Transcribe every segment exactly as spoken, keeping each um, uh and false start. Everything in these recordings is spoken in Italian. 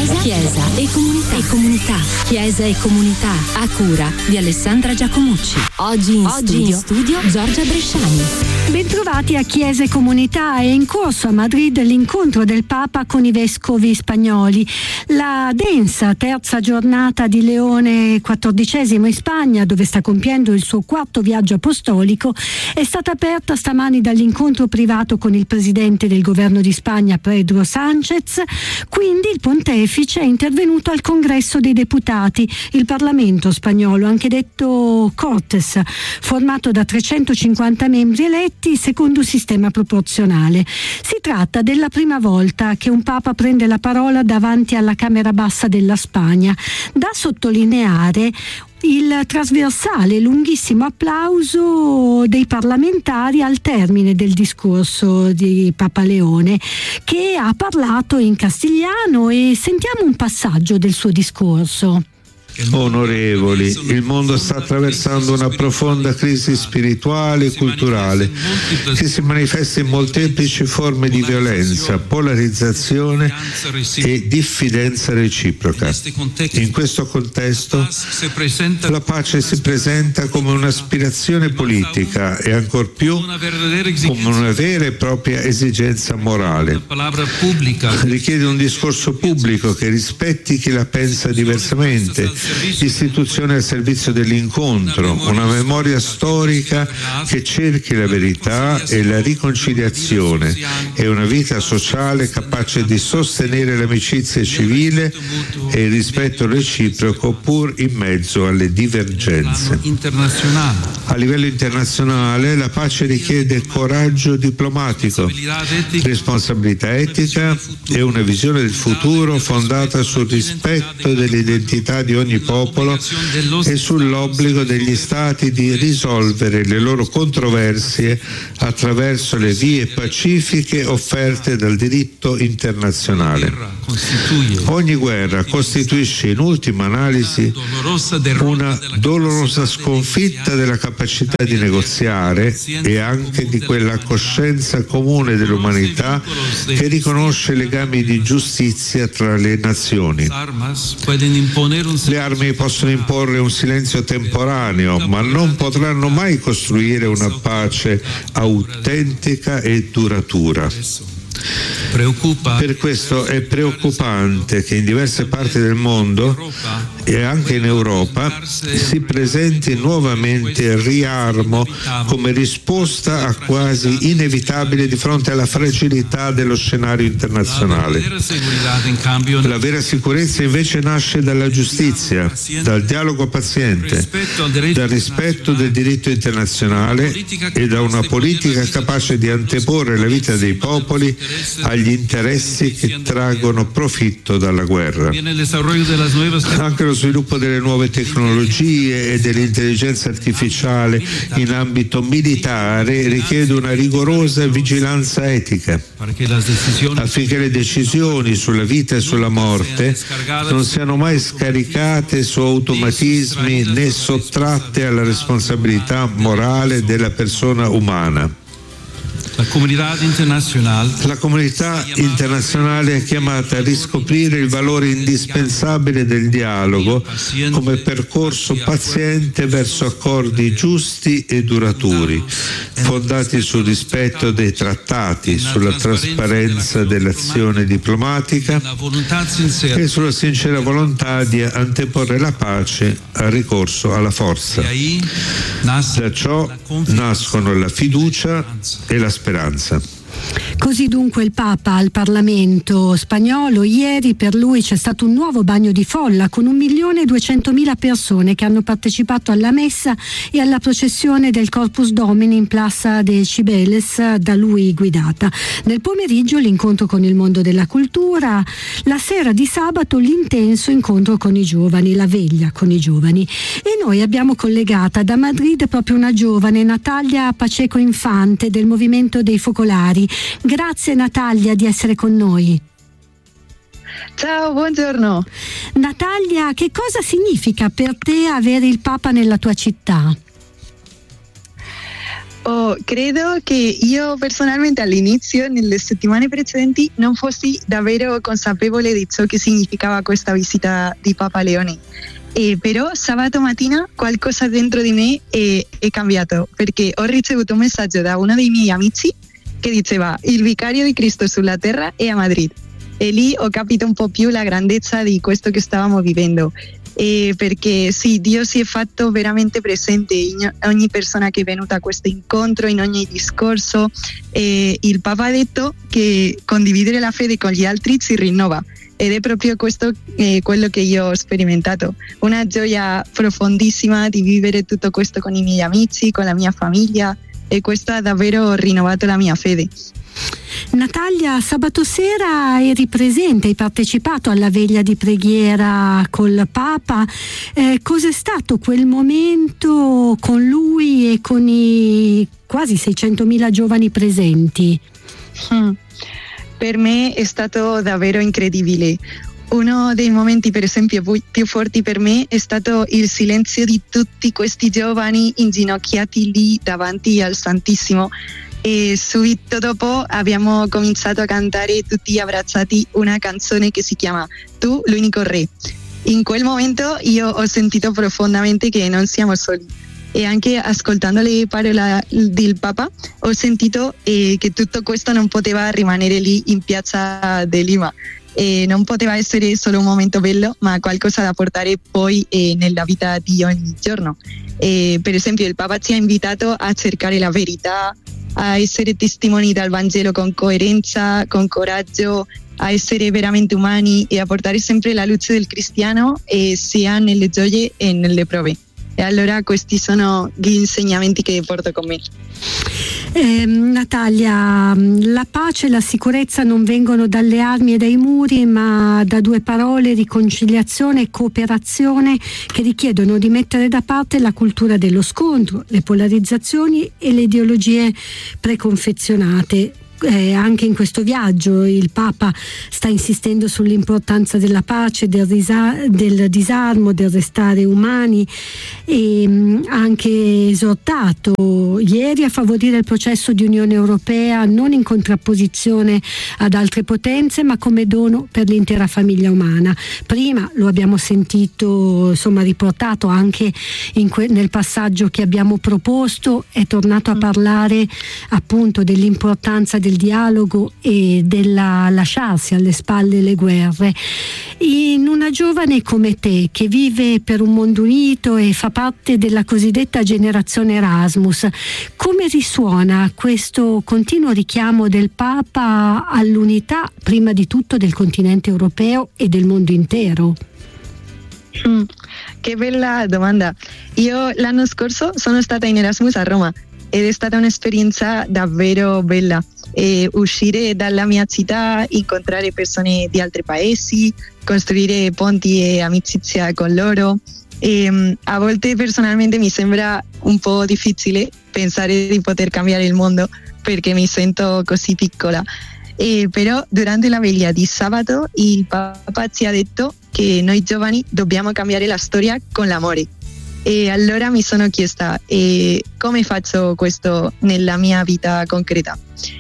Chiesa, Chiesa e comunità. E comunità. Chiesa e comunità. A cura di Alessandra Giacomucci. Oggi in, Oggi studio, in studio Giorgia Bresciani. Bentrovati a Chiesa e Comunità. È in corso a Madrid l'incontro del Papa con i vescovi spagnoli. La densa terza giornata di Leone quattordicesimo in Spagna, dove sta compiendo il suo quarto viaggio apostolico, è stata aperta stamani dall'incontro privato con il presidente del governo di Spagna, Pedro Sánchez. Quindi il pontefice è intervenuto al Congresso dei Deputati, il Parlamento spagnolo, anche detto Cortes, formato da trecentocinquanta membri eletti secondo un sistema proporzionale. Si tratta della prima volta che un Papa prende la parola davanti alla Camera Bassa della Spagna. Da sottolineare il trasversale lunghissimo applauso dei parlamentari al termine del discorso di Papa Leone, che ha parlato in castigliano, e sentiamo un passaggio del suo discorso. Onorevoli, il mondo sta attraversando una profonda crisi spirituale e culturale che si manifesta in molteplici forme di violenza, polarizzazione e diffidenza reciproca. In questo contesto la pace si presenta come un'aspirazione politica e ancor più come una vera e propria esigenza morale. Richiede un discorso pubblico che rispetti chi la pensa diversamente, istituzione al servizio dell'incontro, una memoria storica che cerchi la verità e la riconciliazione, e una vita sociale capace di sostenere l'amicizia civile e il rispetto reciproco pur in mezzo alle divergenze. A livello internazionale la pace richiede coraggio diplomatico, responsabilità etica e una visione del futuro fondata sul rispetto dell'identità di ogni popolo e sull'obbligo degli Stati di risolvere le loro controversie attraverso le vie pacifiche offerte dal diritto internazionale. Ogni guerra costituisce in ultima analisi una dolorosa sconfitta della capacità di negoziare e anche di quella coscienza comune dell'umanità che riconosce legami di giustizia tra le nazioni. Le armi possono imporre un silenzio temporaneo, ma non potranno mai costruire una pace autentica e duratura. Per questo è preoccupante che in diverse parti del mondo e anche in Europa si presenti nuovamente il riarmo come risposta a quasi inevitabile di fronte alla fragilità dello scenario internazionale. La vera sicurezza invece nasce dalla giustizia, dal dialogo paziente, dal rispetto del diritto internazionale e da una politica capace di anteporre la vita dei popoli agli interessi che traggono profitto dalla guerra. Anche lo sviluppo delle nuove tecnologie e dell'intelligenza artificiale in ambito militare richiede una rigorosa vigilanza etica, affinché le decisioni sulla vita e sulla morte non siano mai scaricate su automatismi né sottratte alla responsabilità morale della persona umana. La comunità internazionale. La comunità internazionale è chiamata a riscoprire il valore indispensabile del dialogo come percorso paziente verso accordi giusti e duraturi, fondati sul rispetto dei trattati, sulla trasparenza dell'azione diplomatica e sulla sincera volontà di anteporre la pace al ricorso alla forza. Da ciò nascono la fiducia e la speranza. Così dunque il Papa al Parlamento spagnolo. Ieri per lui c'è stato un nuovo bagno di folla con un milione e duecentomila persone che hanno partecipato alla messa e alla processione del Corpus Domini in Plaza de Cibeles, da lui guidata. Nel pomeriggio l'incontro con il mondo della cultura, la sera di sabato l'intenso incontro con i giovani, la veglia con i giovani. E noi abbiamo collegata da Madrid proprio una giovane, Natalia Pacheco Infante, del Movimento dei Focolari. Grazie Natalia di essere con noi. Ciao, buongiorno. Natalia, che cosa significa per te avere il Papa nella tua città? Oh, credo che io personalmente all'inizio, nelle settimane precedenti, non fossi davvero consapevole di ciò che significava questa visita di Papa Leone. Eh, però sabato mattina qualcosa dentro di me è, è cambiato, perché ho ricevuto un messaggio da uno dei miei amici che diceva: il vicario di Cristo sulla terra è a Madrid. E lì ho capito un po' più la grandezza di questo che stavamo vivendo. Eh, perché sì, Dio si è fatto veramente presente in ogni persona che è venuta a questo incontro, in ogni discorso. Eh, il Papa ha detto che condividere la fede con gli altri si rinnova, ed è proprio questo eh, quello che io ho sperimentato, una gioia profondissima di vivere tutto questo con i miei amici, con la mia famiglia, e questo ha davvero rinnovato la mia fede. Natalia, sabato sera eri presente, hai partecipato alla veglia di preghiera col Papa. Eh, cos'è stato quel momento con lui e con i quasi seicentomila giovani presenti? Hmm. Per me è stato davvero incredibile. Uno dei momenti, per esempio, più forti per me è stato il silenzio di tutti questi giovani inginocchiati lì davanti al Santissimo. E subito dopo abbiamo cominciato a cantare tutti abbracciati una canzone che si chiama Tu, l'unico re. In quel momento io ho sentito profondamente che non siamo soli, e anche ascoltando le parole del Papa ho sentito eh, che tutto questo non poteva rimanere lì in piazza di Lima. E non poteva essere solo un momento bello, ma qualcosa da portare poi eh, nella vita di ogni giorno. E, per esempio, il Papa ci ha invitato a cercare la verità, a essere testimoni del Vangelo con coerenza, con coraggio, a essere veramente umani e a portare sempre la luce del cristiano, eh, sia nelle gioie e nelle prove. E allora questi sono gli insegnamenti che porto con me. Eh, Natalia, la pace e la sicurezza non vengono dalle armi e dai muri, ma da due parole: riconciliazione e cooperazione, che richiedono di mettere da parte la cultura dello scontro, le polarizzazioni e le ideologie preconfezionate. Eh, anche in questo viaggio il Papa sta insistendo sull'importanza della pace, del, risa- del disarmo, del restare umani, e mh, ha anche esortato ieri a favorire il processo di Unione Europea non in contrapposizione ad altre potenze, ma come dono per l'intera famiglia umana. Prima lo abbiamo sentito, insomma, riportato anche in que- nel passaggio che abbiamo proposto, è tornato a parlare appunto dell'importanza del dialogo e della lasciarsi alle spalle le guerre. In una giovane come te, che vive per un mondo unito e fa parte della cosiddetta generazione Erasmus, come risuona questo continuo richiamo del Papa all'unità, prima di tutto del continente europeo e del mondo intero? Mm, che bella domanda. Io l'anno scorso sono stata in Erasmus a Roma ed è stata un'esperienza davvero bella. E uscire dalla mia città, incontrare persone di altri paesi, costruire ponti e amicizia con loro. E, um, a volte personalmente mi sembra un po' difficile pensare di poter cambiare il mondo, perché mi sento così piccola. E, però durante la veglia di sabato il Papa ci ha detto che noi giovani dobbiamo cambiare la storia con l'amore. E allora mi sono chiesta eh, come faccio questo nella mia vita concreta.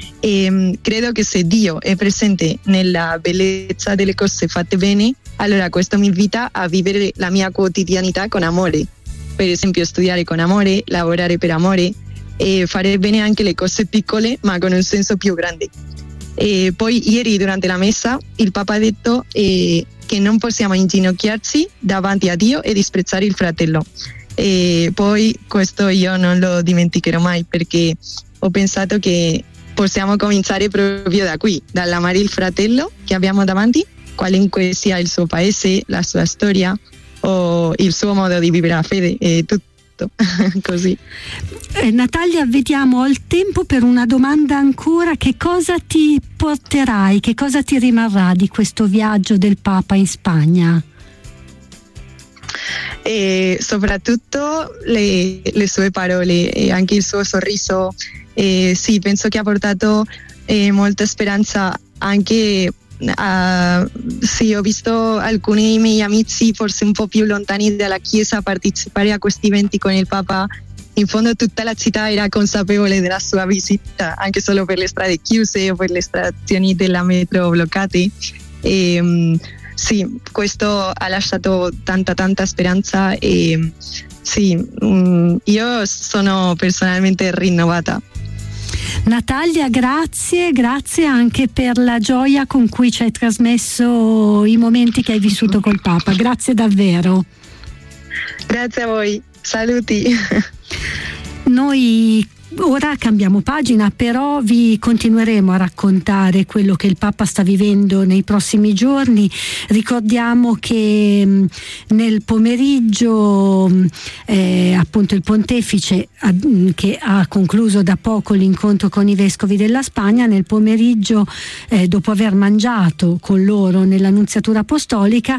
E credo che se Dio è presente nella bellezza delle cose fatte bene, allora questo mi invita a vivere la mia quotidianità con amore. Per esempio, studiare con amore, lavorare per amore e fare bene anche le cose piccole, ma con un senso più grande. E poi ieri durante la messa il Papa ha detto eh, che non possiamo inginocchiarci davanti a Dio e disprezzare il fratello. E poi questo io non lo dimenticherò mai, perché ho pensato che possiamo cominciare proprio da qui, dall'amare il fratello che abbiamo davanti, qualunque sia il suo paese, la sua storia o il suo modo di vivere la fede, e tutto così. Eh, Natalia, vediamo, ho il tempo per una domanda ancora. Che cosa ti porterai, che cosa ti rimarrà di questo viaggio del Papa in Spagna? E soprattutto le, le sue parole e anche il suo sorriso. Eh, sì, penso che ha portato eh, molta speranza anche a, sì, ho visto alcuni dei miei amici forse un po' più lontani dalla Chiesa partecipare a questi eventi con il Papa in fondo tutta la città era consapevole della sua visita, anche solo per le strade chiuse o per le stazioni della metro bloccate. E, um, sì, questo ha lasciato tanta tanta speranza e sì, um, io sono personalmente rinnovata. Natalia, grazie, grazie anche per la gioia con cui ci hai trasmesso i momenti che hai vissuto col Papa, grazie davvero. Grazie a voi, saluti. Noi ora cambiamo pagina, però vi continueremo a raccontare quello che il Papa sta vivendo nei prossimi giorni. Ricordiamo che mh, nel pomeriggio eh, appunto il Pontefice ha, mh, che ha concluso da poco l'incontro con i vescovi della Spagna, nel pomeriggio eh, dopo aver mangiato con loro nell'Annunziatura Apostolica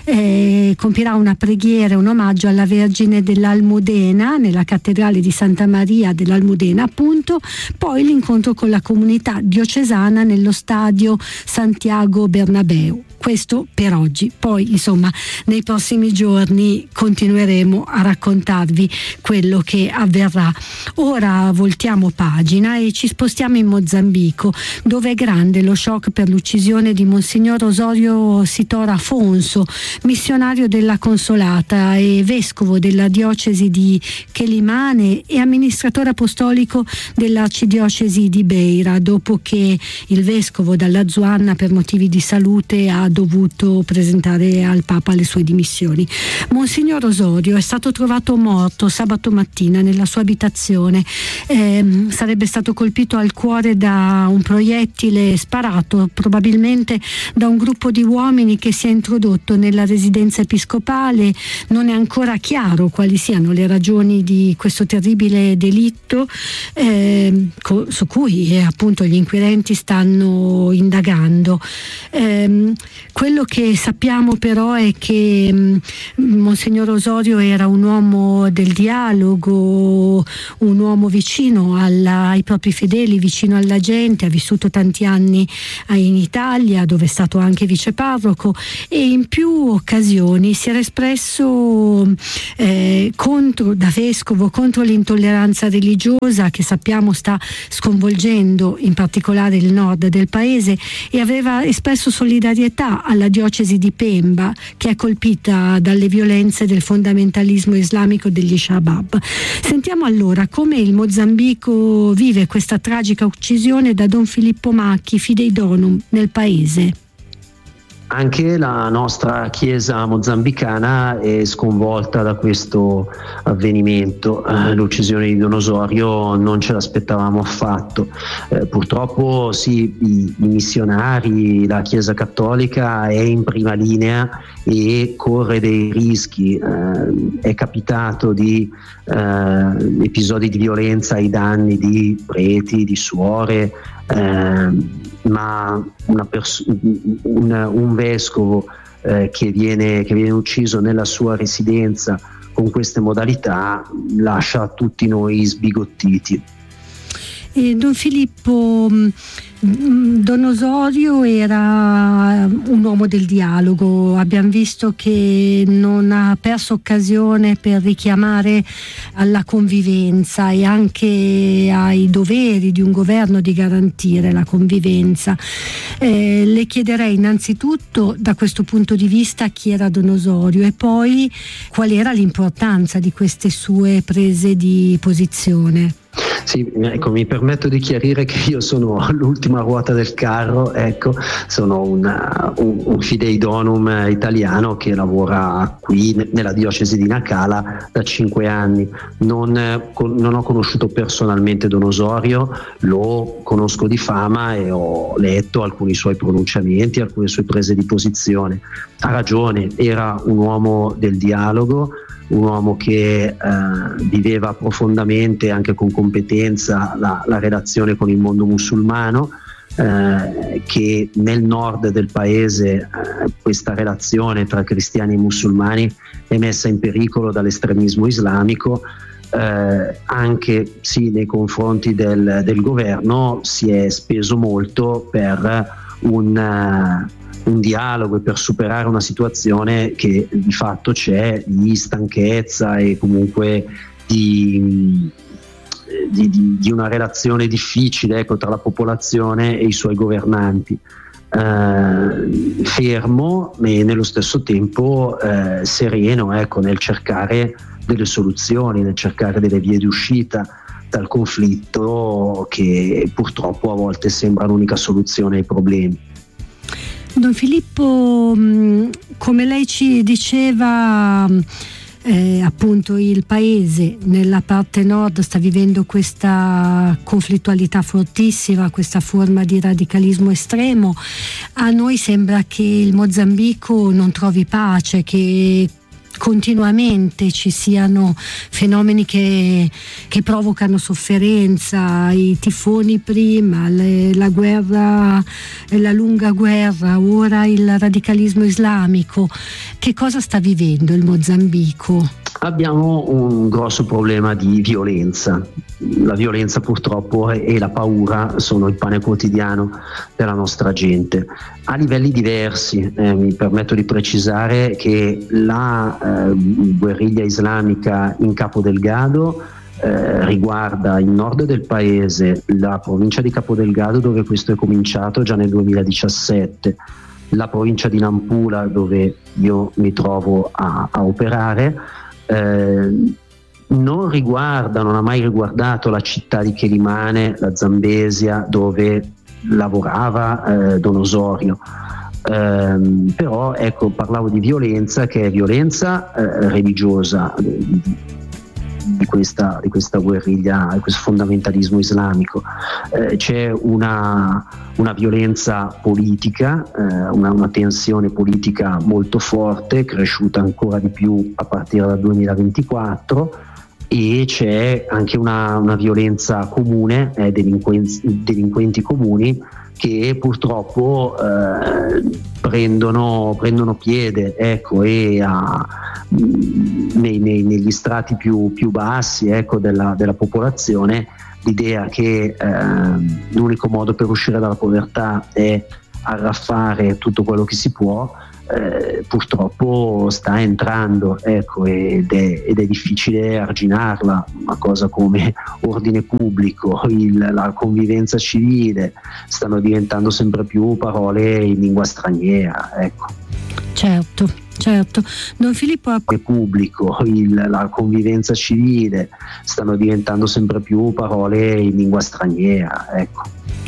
eh, compirà una preghiera, un omaggio alla Vergine dell'Almudena nella cattedrale di Santa Maria dell'Almudena, appunto, poi l'incontro con la comunità diocesana nello stadio Santiago Bernabéu. Questo per oggi, poi insomma nei prossimi giorni continueremo a raccontarvi quello che avverrà. Ora voltiamo pagina e ci spostiamo in Mozambico, dove è grande lo shock per l'uccisione di Monsignor Osorio Sitora Afonso, missionario della Consolata e vescovo della diocesi di Quelimane e amministratore apostolico dell'arcidiocesi di Beira, dopo che il vescovo dalla Zuanna per motivi di salute ha dovuto presentare al Papa le sue dimissioni. Monsignor Osorio è stato trovato morto sabato mattina nella sua abitazione. Eh, sarebbe stato colpito al cuore da un proiettile sparato probabilmente da un gruppo di uomini che si è introdotto nella residenza episcopale. Non è ancora chiaro quali siano le ragioni di questo terribile delitto eh, co- su cui eh, appunto gli inquirenti stanno indagando. Eh, Quello che sappiamo però è che mh, Monsignor Osorio era un uomo del dialogo, un uomo vicino alla, ai propri fedeli, vicino alla gente, ha vissuto tanti anni in Italia dove è stato anche viceparroco e in più occasioni si era espresso eh, contro, da vescovo contro l'intolleranza religiosa che sappiamo sta sconvolgendo in particolare il nord del paese, e aveva espresso solidarietà alla diocesi di Pemba che è colpita dalle violenze del fondamentalismo islamico degli Shabab. Sentiamo allora come il Mozambico vive questa tragica uccisione da Don Filippo Macchi, Fidei Donum, nel paese. Anche la nostra chiesa mozambicana è sconvolta da questo avvenimento. Eh, l'uccisione di Don Osorio non ce l'aspettavamo affatto. Eh, purtroppo sì, i, i missionari, la Chiesa Cattolica è in prima linea e corre dei rischi. Eh, è capitato di eh, episodi di violenza ai danni di preti, di suore, eh, ma una pers- un, un vescovo eh, che, viene, che viene ucciso nella sua residenza con queste modalità lascia tutti noi sbigottiti. E Don Filippo, Don Osorio era un uomo del dialogo, abbiamo visto che non ha perso occasione per richiamare alla convivenza e anche ai doveri di un governo di garantire la convivenza. Eh, le chiederei innanzitutto da questo punto di vista chi era Don Osorio e poi qual era l'importanza di queste sue prese di posizione. Sì, ecco, mi permetto di chiarire che io sono l'ultima ruota del carro, ecco, sono una, un, un Fidei Donum italiano che lavora qui nella diocesi di Nacala da cinque anni. Non, non ho conosciuto personalmente Don Osorio, lo conosco di fama e ho letto alcuni suoi pronunciamenti, alcune sue prese di posizione. Ha ragione, era un uomo del dialogo, un uomo che eh, viveva profondamente, anche con competenza, la, la relazione con il mondo musulmano, eh, che nel nord del paese eh, questa relazione tra cristiani e musulmani è messa in pericolo dall'estremismo islamico. Eh, anche sì, nei confronti del, del governo si è speso molto per un uh, un dialogo e per superare una situazione che di fatto c'è di stanchezza e comunque di, di, di, di una relazione difficile, ecco, tra la popolazione e i suoi governanti. Eh, fermo e nello stesso tempo eh, sereno, ecco, nel cercare delle soluzioni, nel cercare delle vie di uscita dal conflitto che purtroppo a volte sembra l'unica soluzione ai problemi. Don Filippo, come lei ci diceva, eh, appunto il paese nella parte nord sta vivendo questa conflittualità fortissima, questa forma di radicalismo estremo. A noi sembra che il Mozambico non trovi pace, che continuamente ci siano fenomeni che, che provocano sofferenza, i tifoni prima, le, la guerra, la lunga guerra, ora il radicalismo islamico. Che cosa sta vivendo il Mozambico? Abbiamo un grosso problema di violenza. La violenza purtroppo e la paura sono il pane quotidiano della nostra gente, a livelli diversi. Eh, mi permetto di precisare che la eh, guerriglia islamica in Capo Delgado eh, riguarda il nord del paese, la provincia di Capo Delgado, dove questo è cominciato già nel duemiladiciassette, la provincia di Nampula, dove io mi trovo a, a operare. Eh, non riguarda, non ha mai riguardato la città di Quelimane, la Zambesia, dove lavorava eh, Don Osorio. Eh, però ecco, parlavo di violenza, che è violenza eh, religiosa di, di, questa, di questa guerriglia, di questo fondamentalismo islamico. Eh, c'è una, una violenza politica, eh, una, una tensione politica molto forte, cresciuta ancora di più a partire dal duemilaventiquattro, e c'è anche una, una violenza comune, eh, delinquenti, delinquenti comuni che purtroppo eh, prendono, prendono piede, ecco, e a, nei, nei, negli strati più, più bassi, ecco, della, della popolazione, l'idea che eh, l'unico modo per uscire dalla povertà è arraffare tutto quello che si può. Eh, purtroppo sta entrando, ecco, ed è, ed è difficile arginarla. Una cosa come ordine pubblico, il, la convivenza civile stanno diventando sempre più parole in lingua straniera, ecco. Certo, certo. Don Filippo, pubblico, il, la convivenza civile stanno diventando sempre più parole in lingua straniera, ecco.